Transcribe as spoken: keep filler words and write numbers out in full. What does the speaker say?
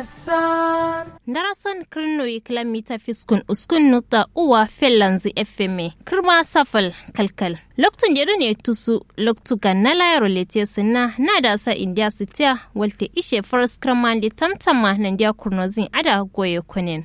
darasan darasan kirno kilomita fiskun uskun nuta uwa fellanzi fm kirma safal kalkal loktun jere ne tusu loktu ganna layro lete sinna na da sa india sitia walte ishe first kramandi tamtama nan dia kurnozin ada goye kunin